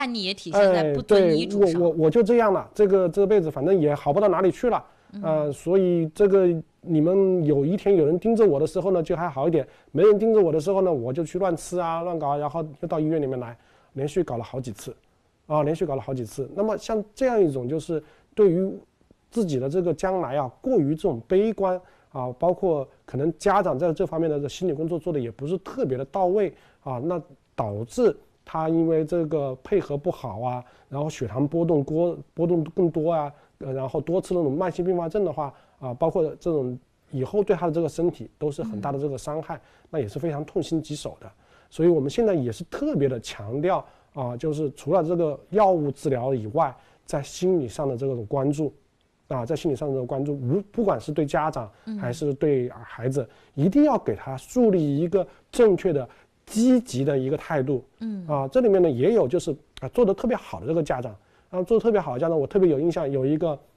叛逆也体现在不遵医嘱上。 我就这样了，这个辈子反正也好不到哪里去了，所以这个你们有一天有人盯着我的时候呢，就还好一点；没人盯着我的时候呢，我就去乱吃啊、乱搞，然后又到医院里面来，连续搞了好几次，那么像这样一种就是对于自己的这个将来啊，过于这种悲观啊，包括可能家长在这方面的心理工作做的也不是特别的到位啊，那导致他因为这个配合不好啊，然后血糖波动更多啊，然后多次那种慢性并发症的话啊，包括这种以后对他的这个身体都是很大的这个伤害，那也是非常痛心疾首的。所以我们现在也是特别的强调啊，就是除了这个药物治疗以外，在心理上的这种关注。在心理上的关注，不管是对家长还是对孩子，一定要给他树立一个正确的、积极的一个态度。这里面呢也有就是做得特别好的这个家长，做得特别好的家长，我特别有印象，有一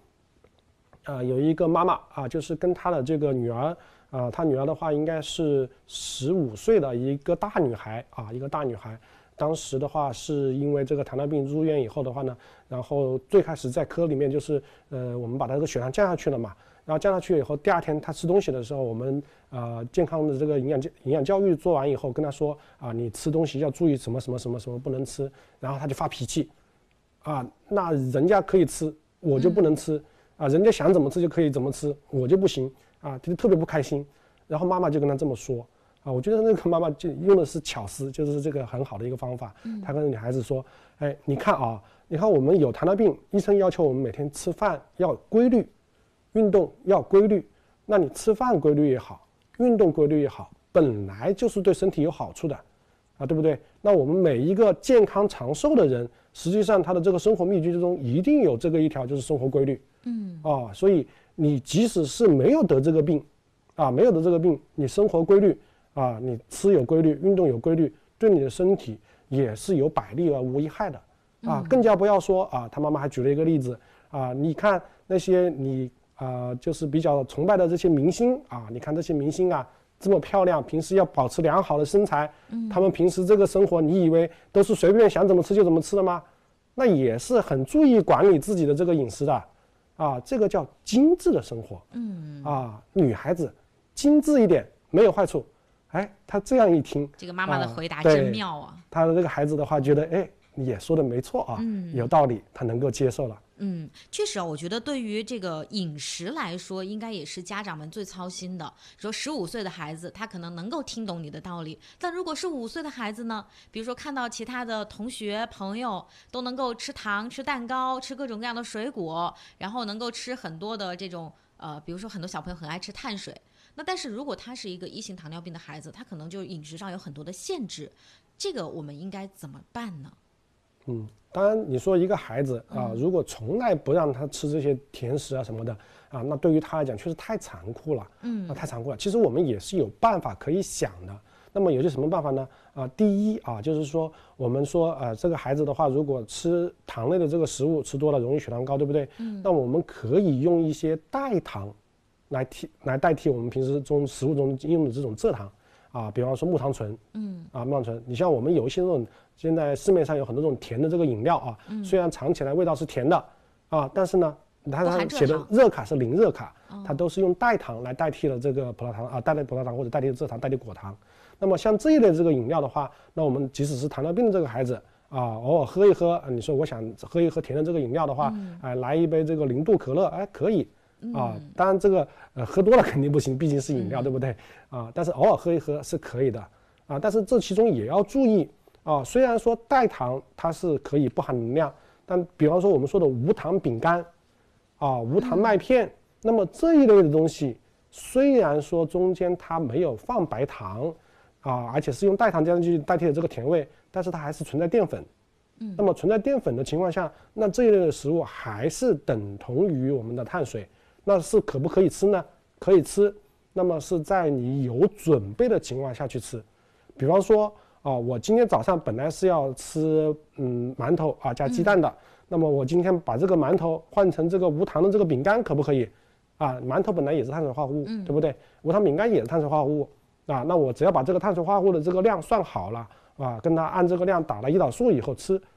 个妈妈就是跟她的这个女儿她女儿的话应该是15岁的一个大女孩。当时的话是因为这个糖尿病入院以后的话呢，然后最开始在科里面就是我们把他这个血糖降下去了嘛，然后降下去以后，第二天他吃东西的时候，我们健康的这个营养教育做完以后，跟他说你吃东西要注意什么不能吃，然后他就发脾气那人家可以吃，我就不能吃人家想怎么吃就可以怎么吃，我就不行他就特别不开心，然后妈妈就跟他这么说。我觉得那个妈妈就用的是巧思，就是这个很好的一个方法。她跟女孩子说：“你看我们有糖尿病，医生要求我们每天吃饭要规律，运动要规律。那你吃饭规律也好，运动规律也好，本来就是对身体有好处的，对不对？那我们每一个健康长寿的人，实际上他的这个生活秘诀之中一定有这个一条，就是生活规律。所以你即使是没有得这个病，你生活规律。你吃有规律，运动有规律，对你的身体也是有百利而无一害的更加不要说他妈妈还举了一个例子你看那些你就是比较崇拜的这些明星你看这些明星这么漂亮，平时要保持良好的身材，他们平时这个生活你以为都是随便想怎么吃就怎么吃的吗？那也是很注意管理自己的这个饮食的这个叫精致的生活女孩子精致一点没有坏处。他这样一听， 这个妈妈的回答真妙他的这个孩子的话觉得你也说的没错有道理，他能够接受了。 确实我觉得对于这个饮食来说，应该也是家长们最操心的。说15岁的孩子，他可能够听懂你的道理，但如果是5岁的孩子呢？比如说看到其他的同学朋友都能够吃糖、吃蛋糕、吃各种各样的水果，然后能够吃很多的这种比如说很多小朋友很爱吃碳水。那但是如果他是一个1型糖尿病的孩子，他可能就饮食上有很多的限制，这个我们应该怎么办呢？ 当然你说一个孩子如果从来不让他吃这些甜食什么的那对于他来讲确实太残酷了太残酷了。其实我们也是有办法可以想的。那么有些什么办法呢第一就是说我们说这个孩子的话，如果吃糖类的这个食物吃多了容易血糖高，对不对？那我们可以用一些代糖来代替我们平时中食物中用的这种蔗糖比方说木糖醇木糖醇。你像我们有一些这种现在市面上有很多这种甜的这个饮料虽然尝起来味道是甜的但是呢它写的热卡是0热卡它都是用代糖来代替了这个葡萄糖代替葡萄糖或者代替蔗糖代替果糖。那么像这一类这个饮料的话，那我们即使是糖尿病的这个孩子偶尔喝一喝你说我想喝一喝甜的这个饮料的话来一杯这个0度可乐可以当然这个喝多了肯定不行，毕竟是饮料对不对但是偶尔喝一喝是可以的但是这其中也要注意虽然说代糖它是可以不含能量，但比方说我们说的无糖饼干无糖麦片那么这一类的东西虽然说中间它没有放白糖而且是用代糖这样去代替了这个甜味，但是它还是存在淀粉那么存在淀粉的情况下，那这一类的食物还是等同于我们的碳水。那是可不可以吃呢？可以吃，那么是在你有准备的情况下去吃。比方说我今天早上本来是要吃馒头加鸡蛋的那么我今天把这个馒头换成这个无糖的这个饼干可不可以馒头本来也是碳水化合物对不对？无糖饼干也是碳水化合物那我只要把这个碳水化合物的这个量算好了跟它按这个量打了胰岛素以后吃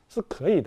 是可以的。